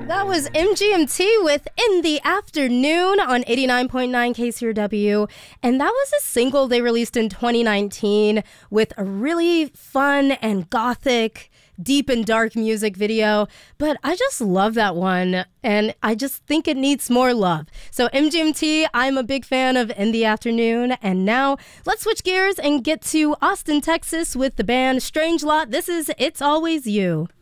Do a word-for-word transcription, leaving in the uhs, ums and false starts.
That was M G M T with In the Afternoon on eighty-nine point nine K C R W. And that was a single they released in twenty nineteen with a really fun and gothic, deep and dark music video. But I just love that one. And I just think it needs more love. So M G M T, I'm a big fan of In the Afternoon. And now let's switch gears and get to Austin, Texas with the band Strange Lot. This is It's Always You.